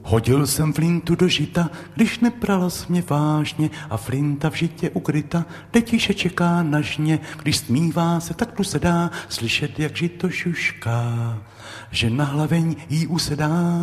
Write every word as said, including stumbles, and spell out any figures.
Hodil jsem flintu do žita, když neprala jsi mě vážně a flinta v žitě ukryta, tetíše čeká na žně, když stmívá se, tak tu se dá slyšet, jak žito šušká, že na hlaveň jí usedá.